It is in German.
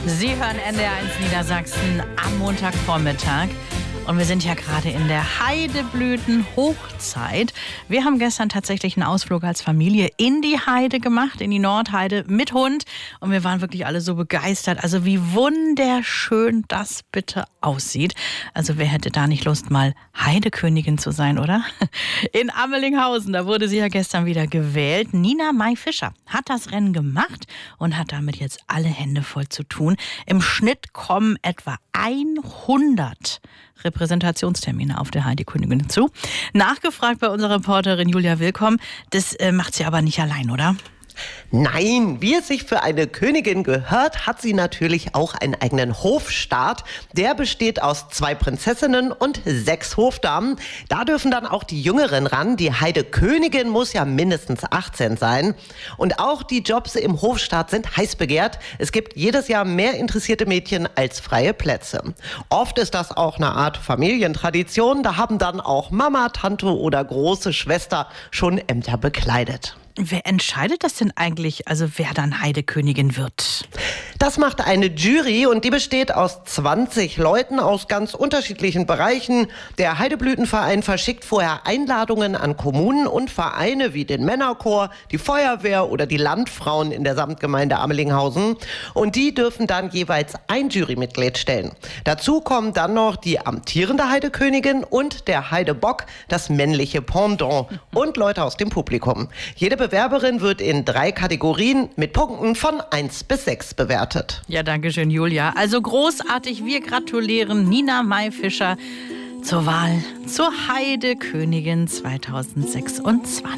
Sie hören NDR1 Niedersachsen am Montagvormittag. Und wir sind ja gerade in der Heideblütenhochzeit. Wir haben gestern tatsächlich einen Ausflug als Familie in die Heide gemacht, in die Nordheide mit Hund. Und wir waren wirklich alle so begeistert. Also wie wunderschön das bitte aussieht. Also wer hätte da nicht Lust, mal Heidekönigin zu sein, oder? In Amelinghausen, da wurde sie ja gestern wieder gewählt. Nina May Fischer hat das Rennen gemacht und hat damit jetzt alle Hände voll zu tun. Im Schnitt kommen etwa 100 Repräsentationstermine auf der Heidekönigin zu. Nachgefragt bei unserer Reporterin Julia Willkomm. Das macht sie aber nicht allein, oder? Nein, wie es sich für eine Königin gehört, hat sie natürlich auch einen eigenen Hofstaat. Der besteht aus 2 Prinzessinnen und 6 Hofdamen. Da dürfen dann auch die Jüngeren ran. Die Heidekönigin muss ja mindestens 18 sein. Und auch die Jobs im Hofstaat sind heiß begehrt. Es gibt jedes Jahr mehr interessierte Mädchen als freie Plätze. Oft ist das auch eine Art Familientradition. Da haben dann auch Mama, Tante oder große Schwester schon Ämter bekleidet. Wer entscheidet das denn eigentlich, also wer dann Heidekönigin wird? Das macht eine Jury und die besteht aus 20 Leuten aus ganz unterschiedlichen Bereichen. Der Heideblütenverein verschickt vorher Einladungen an Kommunen und Vereine wie den Männerchor, die Feuerwehr oder die Landfrauen in der Samtgemeinde Amelinghausen. Und die dürfen dann jeweils ein Jurymitglied stellen. Dazu kommen dann noch die amtierende Heidekönigin und der Heidebock, das männliche Pendant, und Leute aus dem Publikum. Jede Bewerberin wird in 3 Kategorien mit Punkten von 1 bis 6 bewertet. Ja, danke schön, Julia. Also großartig, wir gratulieren Nina May Fischer zur Wahl zur Heidekönigin 2026.